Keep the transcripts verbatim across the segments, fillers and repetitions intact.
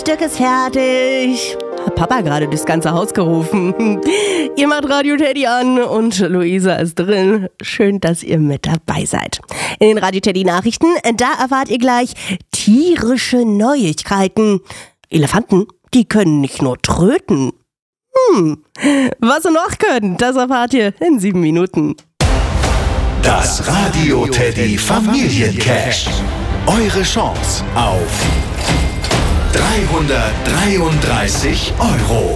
Stück ist fertig. Hat Papa gerade das ganze Haus gerufen. Ihr macht Radio Teddy an und Luisa ist drin. Schön, dass ihr mit dabei seid. In den Radio Teddy Nachrichten, da erfahrt ihr gleich tierische Neuigkeiten. Elefanten, die können nicht nur tröten. Hm, was sie noch können, das erfahrt ihr in sieben Minuten. Das Radio Teddy Familiencash. Eure Chance auf dreihundertdreiunddreißig Euro.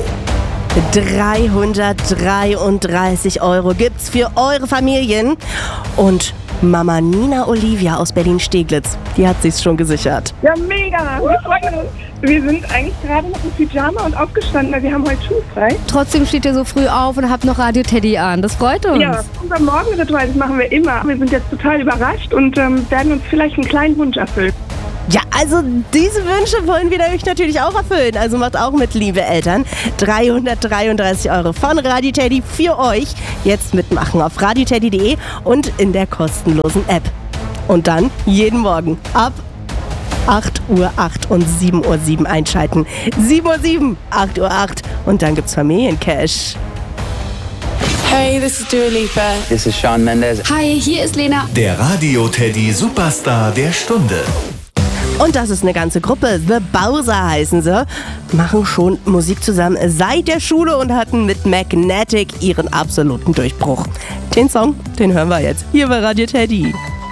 dreihundertdreiunddreißig Euro gibt's für eure Familien. Und Mama Nina Olivia aus Berlin-Steglitz, die hat sich's schon gesichert. Ja, mega. Wir freuen uns. Wir sind eigentlich gerade noch im Pyjama und aufgestanden, weil wir haben heute schulfrei. Trotzdem steht ihr so früh auf und habt noch Radio Teddy an. Das freut uns. Ja, unser Morgenritual, das machen wir immer. Wir sind jetzt total überrascht und ähm, werden uns vielleicht einen kleinen Wunsch erfüllen. Ja, also diese Wünsche wollen wir euch natürlich auch erfüllen. Also macht auch mit, liebe Eltern. dreihundertdreiunddreißig Euro von Radio Teddy für euch. Jetzt mitmachen auf radio teddy punkt de und in der kostenlosen App. Und dann jeden Morgen ab acht Uhr acht und sieben Uhr sieben einschalten. sieben Uhr sieben, acht Uhr acht und dann gibt's Familiencash. Hey, this is Dua Lipa. This is Shawn Mendes. Hi, hier ist Lena. Der Radio Teddy Superstar der Stunde. Und das ist eine ganze Gruppe. The Bowser heißen sie. Machen schon Musik zusammen seit der Schule und hatten mit Magnetic ihren absoluten Durchbruch. Den Song, den hören wir jetzt hier bei Radio Teddy.